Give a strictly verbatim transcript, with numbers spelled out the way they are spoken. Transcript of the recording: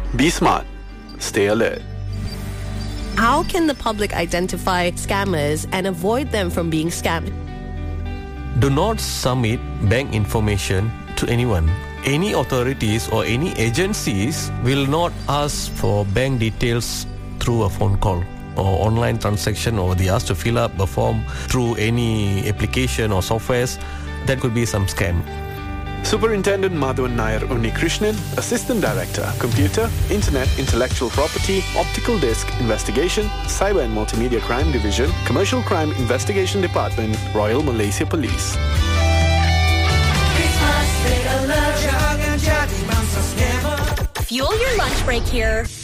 Be smart. Stay alert. How can the public identify scammers and avoid them from being scammed? Do not submit bank information to anyone. Any authorities or any agencies will not ask for bank details through a phone call or online transaction, or they ask to fill up a form through any application or softwares. That could be some scam. Superintendent Madhavan Nair Unnikrishnan, Assistant Director, Computer, Internet, Intellectual Property, Optical Disc Investigation, Cyber and Multimedia Crime Division, Commercial Crime Investigation Department, Royal Malaysia Police. Fuel your lunch break here